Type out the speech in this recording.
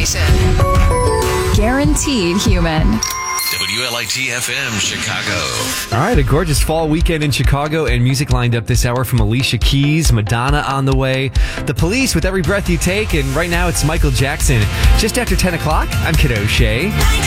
station. Guaranteed human. WLIT-FM Chicago. All right, a gorgeous fall weekend in Chicago and music lined up this hour from Alicia Keys, Madonna on the way, The Police with Every Breath You Take, and right now it's Michael Jackson. Just after 10 o'clock, I'm Kid O'Shea.